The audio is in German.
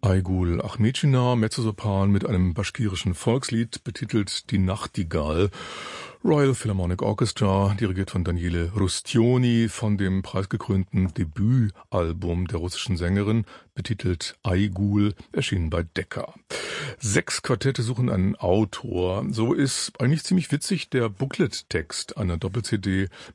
Aygul Ahmetschina, Mezzosopran mit einem baschkirischen Volkslied, betitelt Die Nachtigall. Royal Philharmonic Orchestra, dirigiert von Daniele Rustioni, von dem preisgekrönten Debütalbum der russischen Sängerin, betitelt Aygul, erschienen bei Decca. 6 Quartette suchen einen Autor. So ist eigentlich ziemlich witzig der Booklet-Text einer Doppel-CD